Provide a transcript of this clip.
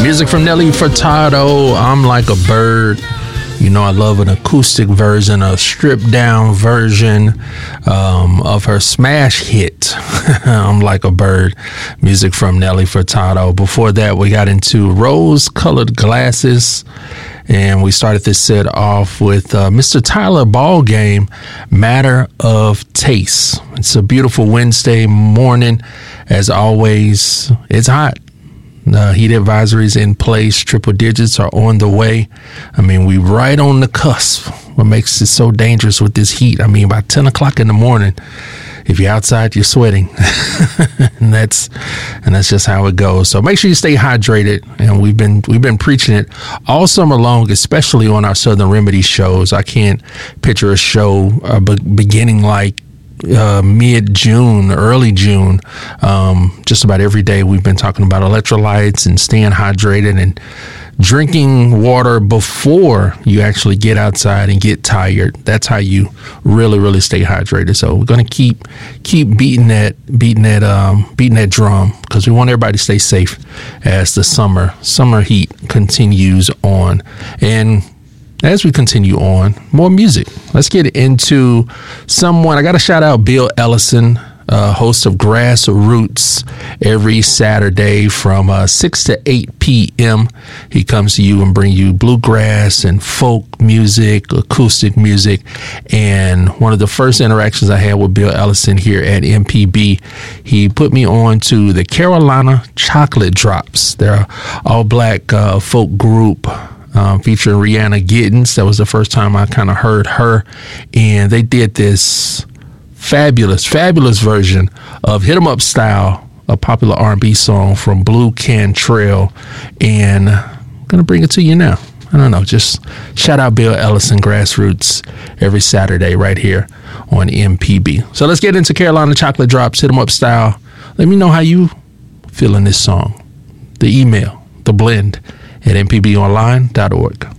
Music from Nelly Furtado, I'm Like a Bird. You know, I love an acoustic version, a stripped down version of her smash hit, I'm Like a Bird. Music from Nelly Furtado. Before that, we got into Rose Colored Glasses. And we started this set off with Mr. Tyler Ballgame, Matter of Taste. It's a beautiful Wednesday morning. As always, it's hot. Heat advisories in place. Triple digits are on the way. I mean, we right on the cusp. What makes it so dangerous with this heat? I mean, by 10 o'clock in the morning, if you're outside, you're sweating. and that's just how it goes. So make sure you stay hydrated. And we've been preaching it all summer long, especially on our Southern Remedy shows. I can't picture a show beginning like mid-June, early June. Just about every day we've been talking about electrolytes and staying hydrated and drinking water before you actually get outside and get tired. That's how you really, really stay hydrated. So we're going to keep beating that drum, because we want everybody to stay safe as the summer heat continues on. And as we continue on, more music. Let's get into someone. I got to shout out Bill Ellison, host of Grassroots every Saturday from 6 to 8 p.m. He comes to you and bring you bluegrass and folk music, acoustic music. And one of the first interactions I had with Bill Ellison here at MPB, he put me on to the Carolina Chocolate Drops. They're an all-black folk group featuring Rihanna Giddens. That was the first time I kind of heard her. And they did this fabulous version of Hit 'Em Up Style, a popular R&B song from Blue Cantrell, and I'm gonna bring it to you now. I don't know, just shout out Bill Ellison, Grassroots, every Saturday right here on MPB. So let's get into Carolina Chocolate Drops, Hit 'Em Up Style. Let me know how you feel in this song. The email, the blend at mpbonline.org.